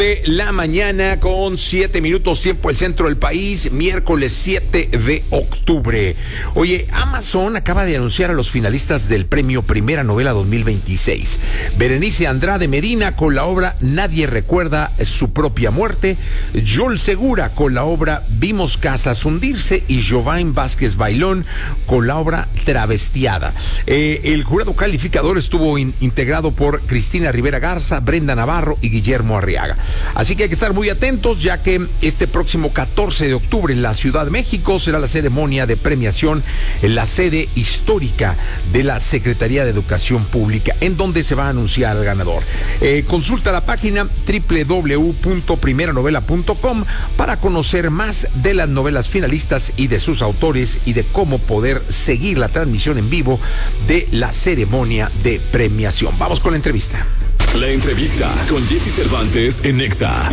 De la mañana con 7 minutos tiempo del centro del país, miércoles 7 de octubre. Oye, Amazon acaba de anunciar a los finalistas del premio Primera Novela 2026. Berenice Andrade Medina con la obra Nadie recuerda su propia muerte, Joel Segura con la obra Vimos casas hundirse y Jovain Vázquez Bailón con la obra Travestiada. El jurado calificador estuvo integrado por Cristina Rivera Garza, Brenda Navarro y Guillermo Arriaga. Así que hay que estar muy atentos, ya que este próximo 14 de octubre en la Ciudad de México será la ceremonia de premiación en la sede histórica de la Secretaría de Educación Pública, en donde se va a anunciar al ganador. Consulta la página www.primeranovela.com para conocer más de las novelas finalistas y de sus autores y de cómo poder seguir la transmisión en vivo de la ceremonia de premiación. Vamos con la entrevista. La entrevista con Jesse Cervantes en Nexa.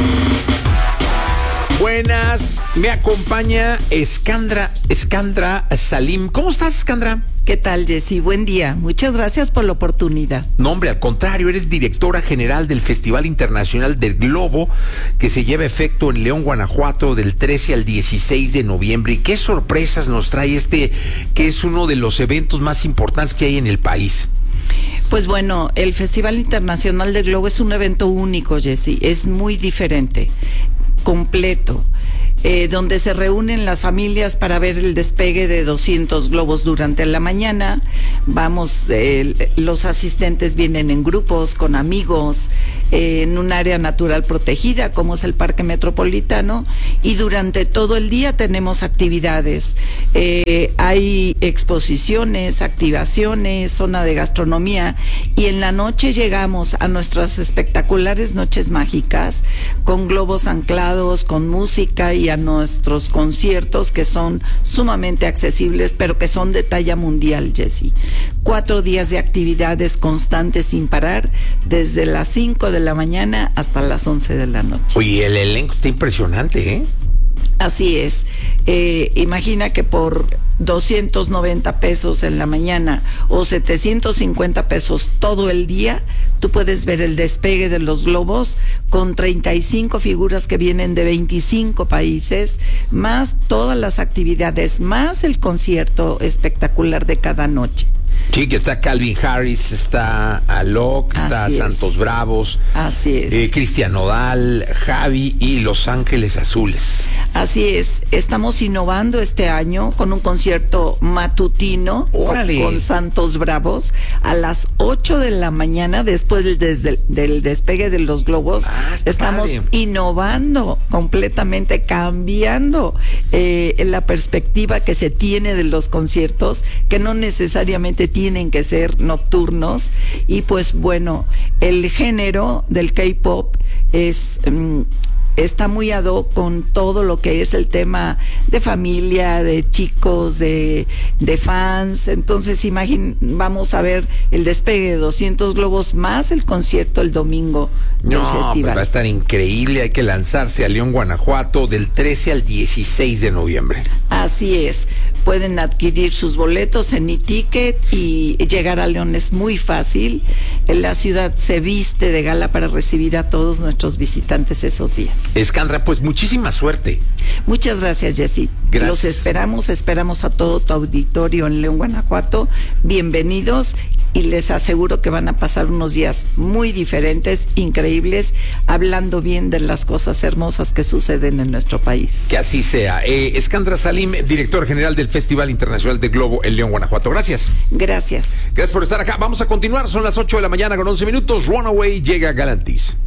Buenas, me acompaña Skandra Salim. ¿Cómo estás, Skandra? ¿Qué tal, Jessy? Buen día. Muchas gracias por la oportunidad. No, hombre, al contrario, eres directora general del Festival Internacional del Globo, que se lleva a efecto en León, Guanajuato, del 13 al 16 de noviembre. ¿Y qué sorpresas nos trae que es uno de los eventos más importantes que hay en el país? Pues bueno, el Festival Internacional del Globo es un evento único, Jessy. Es muy diferente, completo. Donde se reúnen las familias para ver el despegue de 200 globos durante la mañana. Los asistentes vienen en grupos, con amigos, en un área natural protegida, como es el Parque Metropolitano, y durante todo el día tenemos actividades. Hay exposiciones, activaciones, zona de gastronomía, y en la noche llegamos a nuestras espectaculares noches mágicas, con globos anclados, con música y a nuestros conciertos que son sumamente accesibles, pero que son de talla mundial, Jessy. 4 días de actividades constantes sin parar, desde las 5 de la mañana hasta las 11 de la noche. Oye, el elenco está impresionante, ¿eh? Así es. Imagina que por 290 pesos en la mañana o 750 pesos todo el día, tú puedes ver el despegue de los globos con 35 figuras que vienen de 25 países, más todas las actividades, más el concierto espectacular de cada noche. Sí, que está Calvin Harris, está Alok, está Santos Bravos. Así es. Cristian Nodal, Javi y Los Ángeles Azules. Así es. Estamos innovando este año con un concierto matutino con Santos Bravos a las 8 de la mañana después del despegue de los globos. Estamos innovando completamente, cambiando la perspectiva que se tiene de los conciertos, que no necesariamente tienen que ser nocturnos. Y pues bueno, el género del K-pop está muy ad hoc con todo lo que es el tema de familia, de chicos, de fans. Entonces vamos a ver el despegue de 200 globos más el concierto el domingo del festival. Pues va a estar increíble. Hay que lanzarse a León, Guanajuato, del 13 al 16 de noviembre. Así es. Pueden adquirir sus boletos en e-ticket y llegar a León es muy fácil. La ciudad se viste de gala para recibir a todos nuestros visitantes esos días. Skandra, pues muchísima suerte. Muchas gracias, Jessy. Gracias. Los esperamos a todo tu auditorio en León, Guanajuato. Bienvenidos. Y les aseguro que van a pasar unos días muy diferentes, increíbles, hablando bien de las cosas hermosas que suceden en nuestro país. Que así sea. Skandra Salim, directora general del Festival Internacional de Globo en León, Guanajuato. Gracias. Gracias. Gracias por estar acá. Vamos a continuar. Son las 8 de la mañana con 11 minutos. Runaway llega a Galantis.